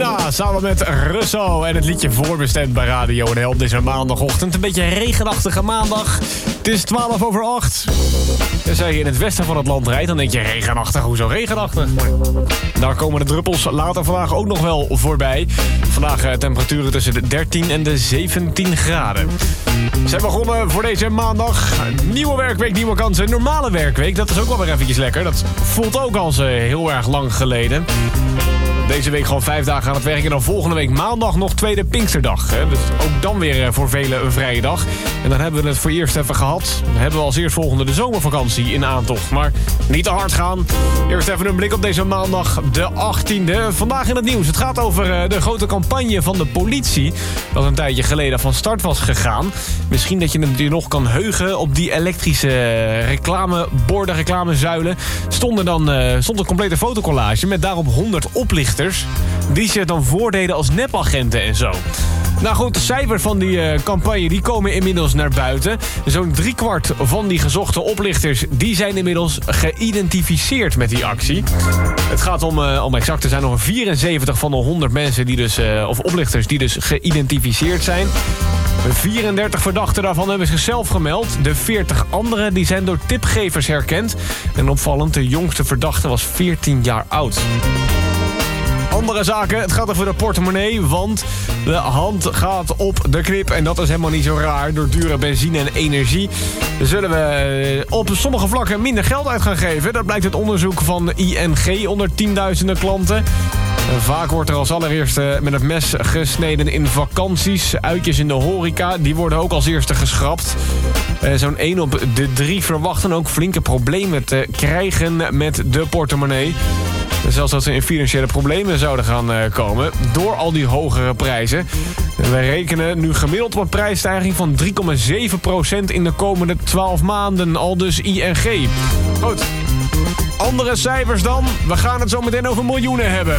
Luna samen met Russo en het liedje Voorbestemd bij Radio NL op deze maandagochtend. Een beetje regenachtige maandag. Het is 8:12. Als je in het westen van het land rijdt, dan denk je regenachtig. Hoezo regenachtig? Daar komen de druppels later vandaag ook nog wel voorbij. Vandaag temperaturen tussen de 13 en de 17 graden. Ze zijn begonnen voor deze maandag. Nieuwe werkweek, nieuwe kansen. Normale werkweek, dat is ook wel weer eventjes lekker. Dat voelt ook als heel erg lang geleden. Deze week gewoon 5 dagen aan het werk. En dan volgende week maandag nog tweede Pinksterdag. Hè? Dus ook dan weer voor velen een vrije dag. En dan hebben we het voor eerst even gehad. Dan hebben we als eerstvolgende de zomervakantie in aantocht. Maar niet te hard gaan. Eerst even een blik op deze maandag, de 18e. Vandaag in het nieuws. Het gaat over de grote campagne van de politie. Dat een tijdje geleden van start was gegaan. Misschien dat je het je nog kan heugen. Op die elektrische reclameborden, reclamezuilen stond een complete fotocollage met daarop 100 oplichters die zich dan voordeden als nepagenten en zo. Nou goed, de cijfers van die campagne die komen inmiddels naar buiten. Zo'n 3/4 van die gezochte oplichters die zijn inmiddels geïdentificeerd met die actie. Het gaat om exact te zijn nog 74 van de 100 mensen die dus, of oplichters die dus geïdentificeerd zijn. 34 verdachten daarvan hebben zichzelf gemeld. De 40 anderen die zijn door tipgevers herkend. En opvallend, de jongste verdachte was 14 jaar oud. Andere zaken, het gaat over de portemonnee, want de hand gaat op de knip. En dat is helemaal niet zo raar. Door dure benzine en energie zullen we op sommige vlakken minder geld uit gaan geven. Dat blijkt uit onderzoek van ING onder tienduizenden klanten. Vaak wordt er als allereerste met het mes gesneden in vakanties. Uitjes in de horeca, die worden ook als eerste geschrapt. Zo'n 1 op de 3 verwachten ook flinke problemen te krijgen met de portemonnee. Zelfs dat ze in financiële problemen zouden gaan komen door al die hogere prijzen. Wij rekenen nu gemiddeld op een prijsstijging van 3,7% in de komende 12 maanden. Al dus ING. Goed. Andere cijfers dan. We gaan het zo meteen over miljoenen hebben.